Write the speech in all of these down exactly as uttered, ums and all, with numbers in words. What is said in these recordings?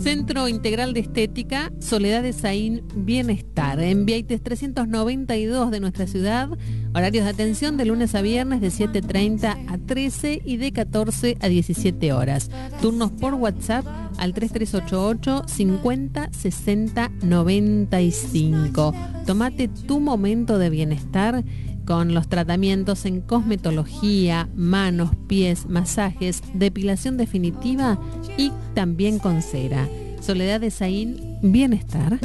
Centro Integral de Estética, Soledad de Saín Bienestar, en Vieites trescientos noventa y dos de nuestra ciudad. Horarios de atención de lunes a viernes de siete treinta a trece y de catorce a diecisiete horas. Turnos por WhatsApp al tres tres ocho ocho, cincuenta, sesenta, noventa y cinco. Tómate tu momento de bienestar con los tratamientos en cosmetología, manos, pies, masajes, depilación definitiva y también con cera. Soledad de Saín Bienestar.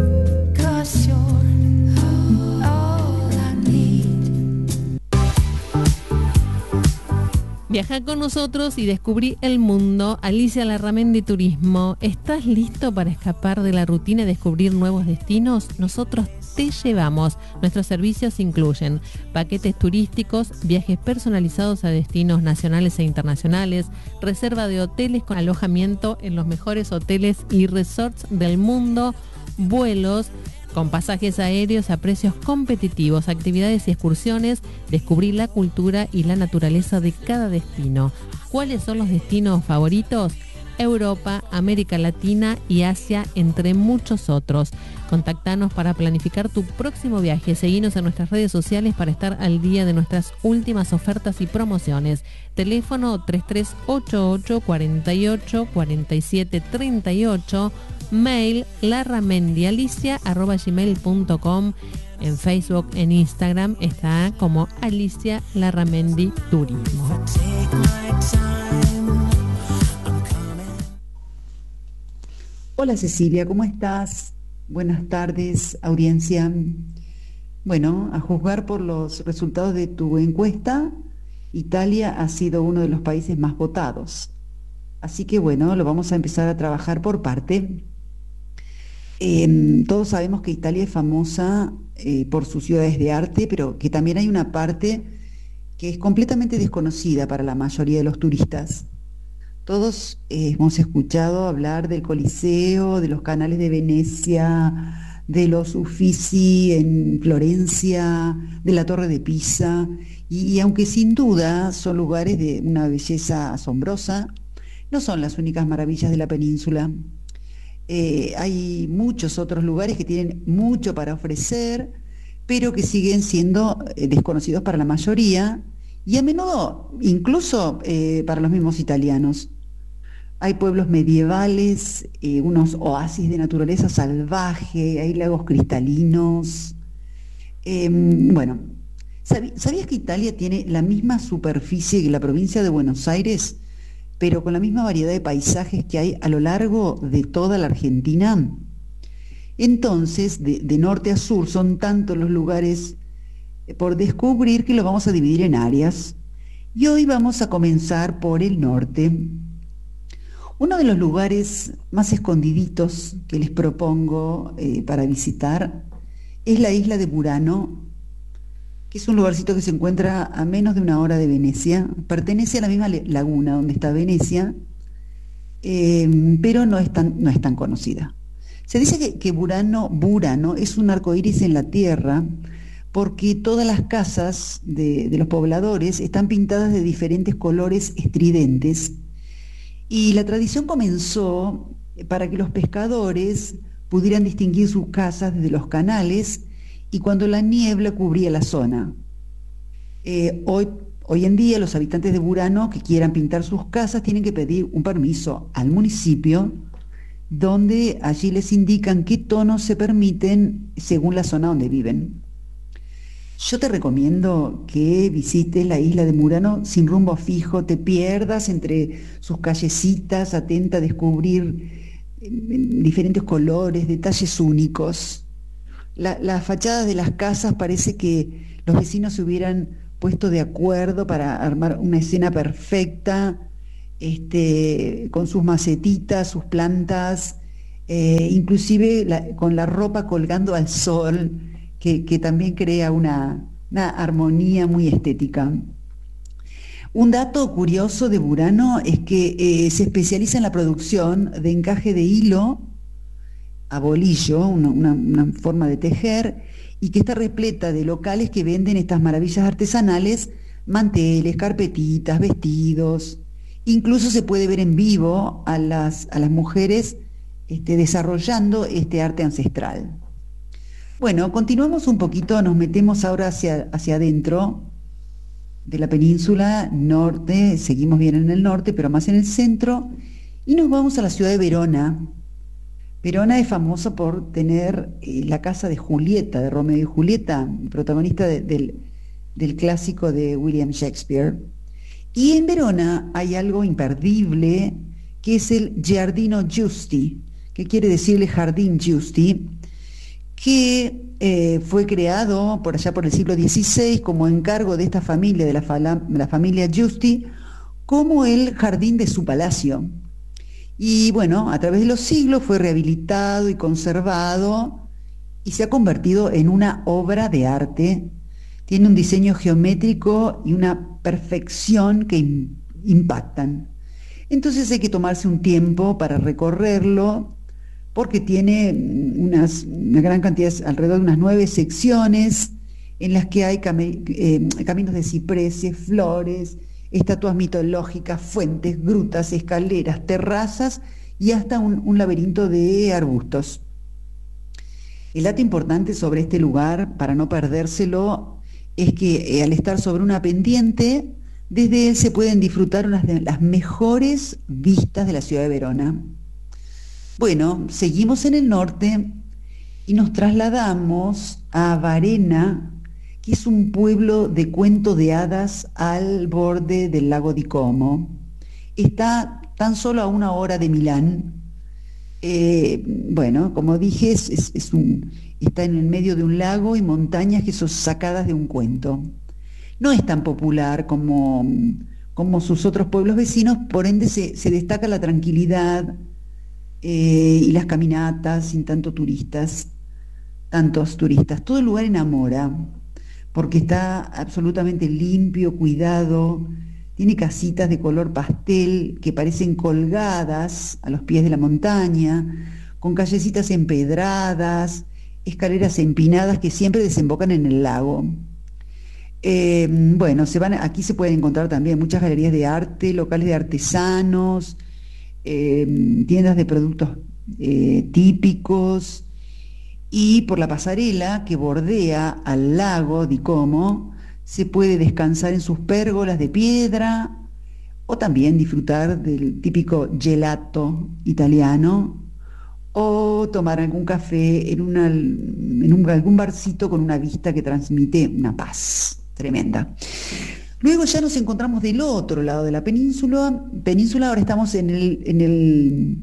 Viaja con nosotros y descubrí el mundo. Alicia Larramendi Turismo. ¿Estás listo para escapar de la rutina y descubrir nuevos destinos? Nosotros te llevamos. Nuestros servicios incluyen paquetes turísticos, viajes personalizados a destinos nacionales e internacionales, reserva de hoteles con alojamiento en los mejores hoteles y resorts del mundo, vuelos con pasajes aéreos a precios competitivos, actividades y excursiones, descubrir la cultura y la naturaleza de cada destino. ¿Cuáles son los destinos favoritos? Europa, América Latina y Asia, entre muchos otros. Contactanos para planificar tu próximo viaje. Seguinos en nuestras redes sociales para estar al día de nuestras últimas ofertas y promociones. Teléfono tres tres ocho ocho, cuatro ocho, cuatro siete tres ocho. Mail larramendialicia arroba gmail punto com. En Facebook, en Instagram está como Alicia Larramendi Turismo. Hola Cecilia, ¿cómo estás? Buenas tardes, audiencia. Bueno, a juzgar por los resultados de tu encuesta, Italia ha sido uno de los países más votados. Así que bueno, lo vamos a empezar a trabajar por parte. Eh, todos sabemos que Italia es famosa eh, por sus ciudades de arte, pero que también hay una parte que es completamente desconocida para la mayoría de los turistas. Todos eh, hemos escuchado hablar del Coliseo, de los canales de Venecia, de los Uffizi en Florencia, de la Torre de Pisa, y, y aunque sin duda son lugares de una belleza asombrosa, no son las únicas maravillas de la península. Eh, hay muchos otros lugares que tienen mucho para ofrecer, pero que siguen siendo eh, desconocidos para la mayoría, y a menudo incluso eh, para los mismos italianos. Hay pueblos medievales, eh, unos oasis de naturaleza salvaje, hay lagos cristalinos. Eh, bueno, ¿sabías que Italia tiene la misma superficie que la provincia de Buenos Aires, pero con la misma variedad de paisajes que hay a lo largo de toda la Argentina? Entonces, de, de norte a sur, son tantos los lugares por descubrir que los vamos a dividir en áreas. Y hoy vamos a comenzar por el norte. Uno de los lugares más escondiditos que les propongo eh, para visitar es la isla de Burano, que es un lugarcito que se encuentra a menos de una hora de Venecia. Pertenece a la misma laguna donde está Venecia, eh, pero no es tan, no es tan conocida. Se dice que, que Burano, Burano es un arcoíris en la tierra, porque todas las casas de, de los pobladores están pintadas de diferentes colores estridentes, y la tradición comenzó para que los pescadores pudieran distinguir sus casas desde los canales y cuando la niebla cubría la zona. Eh, hoy, hoy en día los habitantes de Burano que quieran pintar sus casas tienen que pedir un permiso al municipio, donde allí les indican qué tonos se permiten según la zona donde viven. Yo te recomiendo que visites la isla de Burano sin rumbo fijo, te pierdas entre sus callecitas, atenta a descubrir diferentes colores, detalles únicos. La, las fachadas de las casas parece que los vecinos se hubieran puesto de acuerdo para armar una escena perfecta, este, con sus macetitas, sus plantas, eh, inclusive la, con la ropa colgando al sol, Que, que también crea una, una armonía muy estética. Un dato curioso de Burano es que eh, se especializa en la producción de encaje de hilo a bolillo, una, una, una forma de tejer, y que está repleta de locales que venden estas maravillas artesanales, manteles, carpetitas, vestidos. Incluso se puede ver en vivo a las, a las mujeres este, desarrollando este arte ancestral. Bueno, continuamos un poquito, nos metemos ahora hacia, hacia adentro de la península norte, seguimos bien en el norte, pero más en el centro, y nos vamos a la ciudad de Verona. Verona es famosa por tener eh, la casa de Julieta, de Romeo y Julieta, protagonista de, del, del clásico de William Shakespeare. Y en Verona hay algo imperdible, que es el Giardino Giusti, que quiere decirle Jardín Giusti, que eh, fue creado por allá por el siglo dieciséis como encargo de esta familia, de la, fala, la familia Giusti, como el jardín de su palacio. Y bueno, a través de los siglos fue rehabilitado y conservado y se ha convertido en una obra de arte. Tiene un diseño geométrico y una perfección que impactan. Entonces hay que tomarse un tiempo para recorrerlo, porque tiene unas, una gran cantidad, alrededor de unas nueve secciones, en las que hay cami eh, caminos de cipreses, flores, estatuas mitológicas, fuentes, grutas, escaleras, terrazas y hasta un, un laberinto de arbustos. El dato importante sobre este lugar, para no perdérselo, es que eh, al estar sobre una pendiente, desde él se pueden disfrutar unas de las mejores vistas de la ciudad de Verona. Bueno, seguimos en el norte y nos trasladamos a Varena, que es un pueblo de cuento de hadas al borde del lago di Como. Está tan solo a una hora de Milán. Eh, bueno, como dije, es, es, es un, está en el medio de un lago y montañas que son sacadas de un cuento. No es tan popular como, como sus otros pueblos vecinos, por ende se, se destaca la tranquilidad eh, y las caminatas sin tanto turistas, tantos turistas. Todo el lugar enamora, porque está absolutamente limpio, cuidado, tiene casitas de color pastel que parecen colgadas a los pies de la montaña, con callecitas empedradas, escaleras empinadas que siempre desembocan en el lago. Eh, bueno, se van, aquí se pueden encontrar también muchas galerías de arte, locales de artesanos, eh, tiendas de productos eh, típicos, y por la pasarela que bordea al lago di Como se puede descansar en sus pérgolas de piedra o también disfrutar del típico gelato italiano o tomar algún café en, una, en un, algún barcito con una vista que transmite una paz tremenda. Luego ya nos encontramos del otro lado de la península, península ahora estamos en el, en el,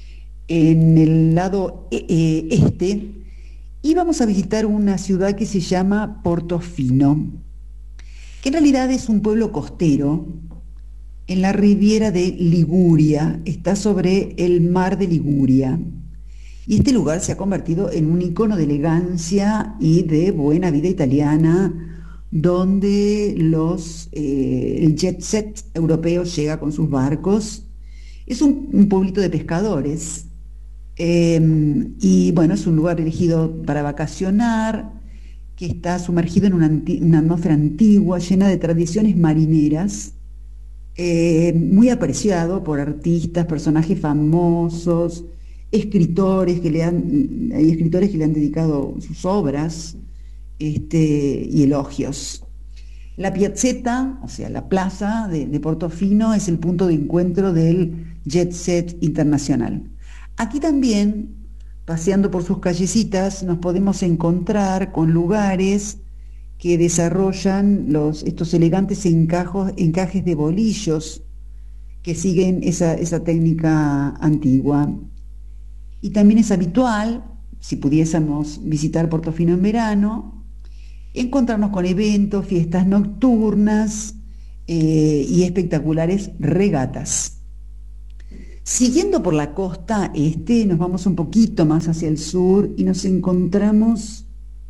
en el lado eh, este, y vamos a visitar una ciudad que se llama Portofino, que en realidad es un pueblo costero en la riviera de Liguria, está sobre el mar de Liguria. Y este lugar se ha convertido en un icono de elegancia y de buena vida italiana, donde los, eh, el jet set europeo llega con sus barcos. Es un, un pueblito de pescadores, eh, y bueno, es un lugar elegido para vacacionar, que está sumergido en una, una atmósfera antigua, llena de tradiciones marineras, eh, muy apreciado por artistas, personajes famosos, escritores que le han, hay escritores que le han dedicado sus obras este, y elogios. La piazzetta, o sea, la plaza de, de Portofino, es el punto de encuentro del jet set internacional. Aquí también, paseando por sus callecitas, nos podemos encontrar con lugares que desarrollan los, estos elegantes encajos, encajes de bolillos que siguen esa, esa técnica antigua. Y también es habitual, si pudiésemos visitar Portofino en verano, encontrarnos con eventos, fiestas nocturnas eh, y espectaculares regatas. Siguiendo por la costa este, nos vamos un poquito más hacia el sur y nos encontramos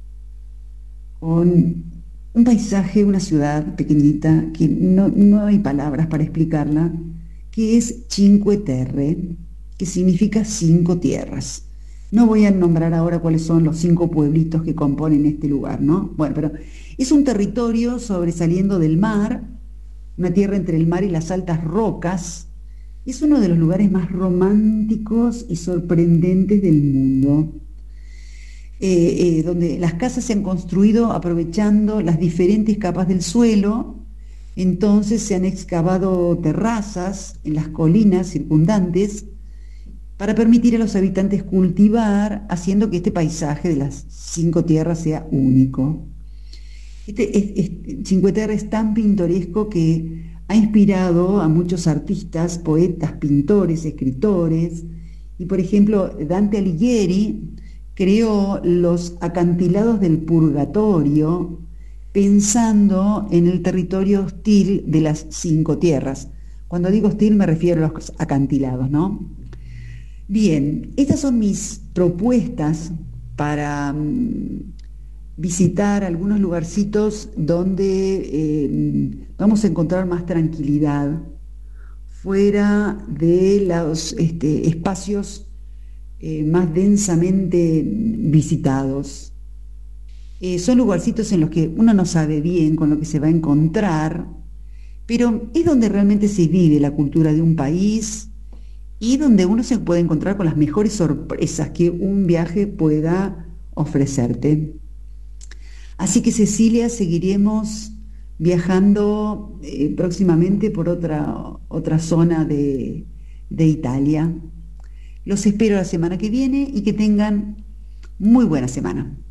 con un paisaje, una ciudad pequeñita, que no, no hay palabras para explicarla, que es Cinque Terre, que significa cinco tierras. No voy a nombrar ahora cuáles son los cinco pueblitos que componen este lugar, ¿no? Bueno, pero es un territorio sobresaliendo del mar, una tierra entre el mar y las altas rocas, Es uno de los lugares más románticos y sorprendentes del mundo, eh, eh, donde las casas se han construido aprovechando las diferentes capas del suelo. Entonces se han excavado terrazas en las colinas circundantes para permitir a los habitantes cultivar, haciendo que este paisaje de las cinco tierras sea único. Este, es, es, Cinque Terre es tan pintoresco que ha inspirado a muchos artistas, poetas, pintores, escritores, y por ejemplo Dante Alighieri creó los acantilados del Purgatorio pensando en el territorio hostil de las cinco tierras. Cuando digo hostil me refiero a los acantilados, ¿no? Bien, estas son mis propuestas para um, visitar algunos lugarcitos donde eh, vamos a encontrar más tranquilidad, fuera de los este, espacios eh, más densamente visitados. Eh, son lugarcitos en los que uno no sabe bien con lo que se va a encontrar, pero es donde realmente se vive la cultura de un país y donde uno se puede encontrar con las mejores sorpresas que un viaje pueda ofrecerte. Así que, Cecilia, seguiremos viajando eh, próximamente por otra, otra zona de, de Italia. Los espero la semana que viene y que tengan muy buena semana.